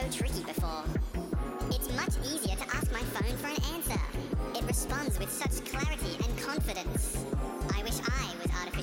tricky before. It's much easier to ask my phone for an answer. It responds with such clarity and confidence.